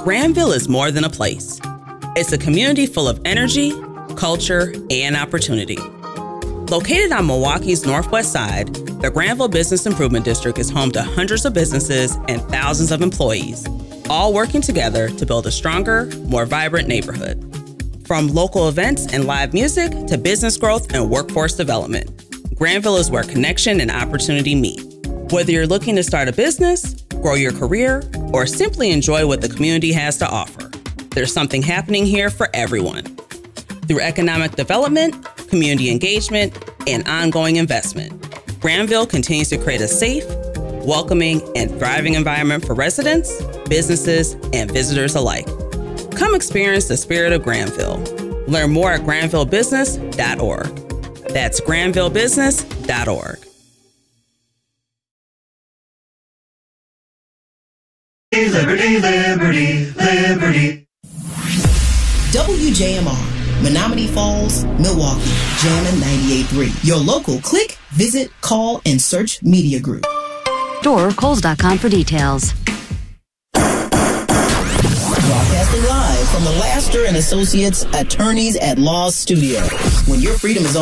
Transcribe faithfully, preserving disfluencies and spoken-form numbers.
Granville is more than a place. It's a community full of energy, culture, and opportunity. Located on Milwaukee's northwest side, the Granville Business Improvement District is home to hundreds of businesses and thousands of employees, all working together to build a stronger, more vibrant neighborhood. From local events and live music to business growth and workforce development, Granville is where connection and opportunity meet. Whether you're looking to start a business, grow your career, or simply enjoy what the community has to offer, there's something happening here for everyone. Through economic development, community engagement, and ongoing investment, Granville continues to create a safe, welcoming, and thriving environment for residents, businesses, and visitors alike. Come experience the spirit of Granville. Learn more at granville business dot org. That's granville business dot org. Liberty, liberty, liberty. W J M R, Menominee Falls, Milwaukee, Jammin' ninety-eight point three. Your local click, visit, call, and search media group. Or Kohl's dot com for details. Broadcasting live from the Laster and Associates Attorneys at Law Studio. When your freedom is on